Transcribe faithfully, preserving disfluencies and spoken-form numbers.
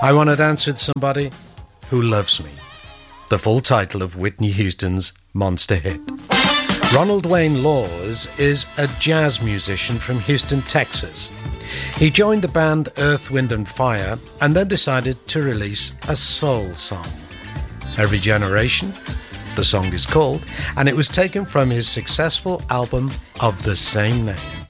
I Want to Dance with Somebody Who Loves Me, the full title of Whitney Houston's monster hit. Ronald Wayne Laws is a jazz musician from Houston, Texas. He joined the band Earth, Wind and Fire and then decided to release a soul song. Every Generation, the song is called, and it was taken from his successful album of the same name.